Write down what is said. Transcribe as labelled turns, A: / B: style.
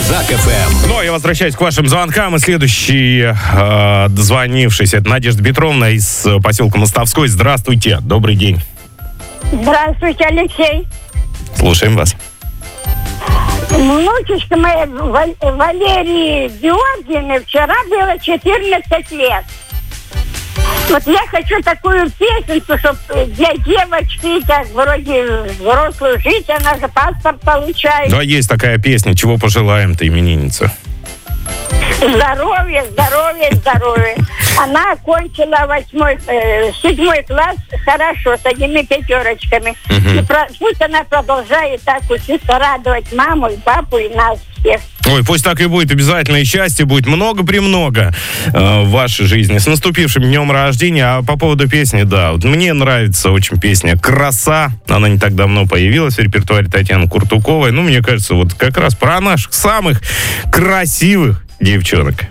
A: Казак ФМ.
B: Ну, я возвращаюсь к вашим звонкам. И следующий дозвонившийся, это Надежда Петровна из поселка Мостовской. Здравствуйте, добрый день.
C: Здравствуйте, Алексей.
B: Слушаем вас.
C: Внучечка моя Валерии Георгиевны вчера было 14 лет. Вот я хочу такую песенку, чтобы для девочки, так вроде взрослую жить, она же паспорт получает.
B: Да, есть такая песня. Чего пожелаем-то имениннице?
C: Здоровье, здоровье, здоровье. Она окончила 7 класс хорошо, с одними 5. И пусть она продолжает так учиться, радовать маму и папу и нас всех.
B: Ой, пусть так и будет. Обязательно и счастья будет много-премного в вашей жизни. С наступившим днем рождения. А по поводу песни, да, вот мне нравится очень песня «Краса». Она не так давно появилась в репертуаре Татьяны Куртуковой. Ну, мне кажется, вот как раз про наших самых красивых девчонок.